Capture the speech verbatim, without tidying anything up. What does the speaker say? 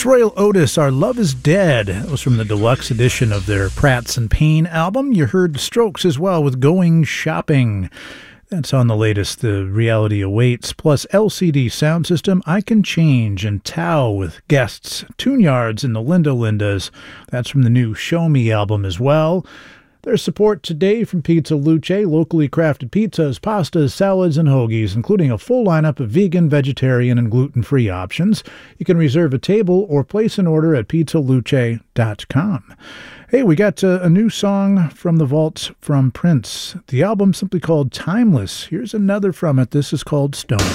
Prince Royal Otis, Our Love is Dead. That was from the deluxe edition of their Prats and Payne album. You heard the Strokes as well with Going Shopping. That's on the latest The Reality Awaits, plus L C D Sound System, I Can Change, and Tao with guests, Tune Yards and the Linda Lindas. That's from the new Show Me album as well. There's support today from Pizza Luce, locally crafted pizzas, pastas, salads, and hoagies, including a full lineup of vegan, vegetarian, and gluten-free options. You can reserve a table or place an order at pizza luce dot com. Hey, we got uh, a new song from the vaults from Prince. The album simply called Timeless. Here's another from it. This is called Stone.